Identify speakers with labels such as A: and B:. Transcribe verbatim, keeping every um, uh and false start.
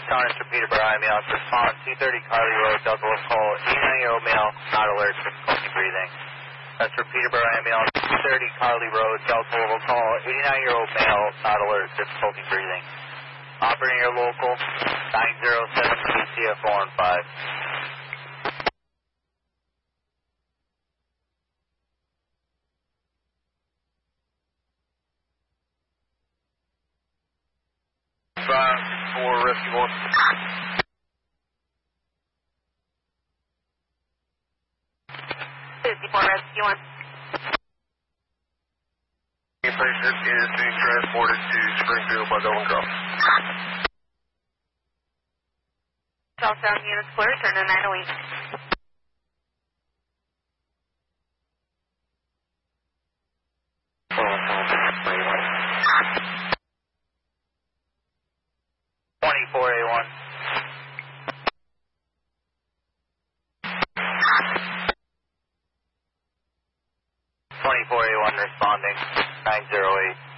A: Connors for Peterborough ambulance. Respond two thirty Carly Road, Delta Wolf call. eighty-nine-year-old male, not alert, difficulty breathing. That's for Peterborough ambulance. two thirty Carly Road, Delta Wolf call. eighty-nine-year-old male, not alert, difficulty breathing. Operating your local nine zero seven C C F four one five.
B: five four Rescue one.
C: fifty-four Rescue one.
B: The patient is being transported to Springfield by Golden Cross.
C: Southbound units clear, turn to nine oh eight.
A: twenty-four A one. twenty-four A one responding, nine zero eight.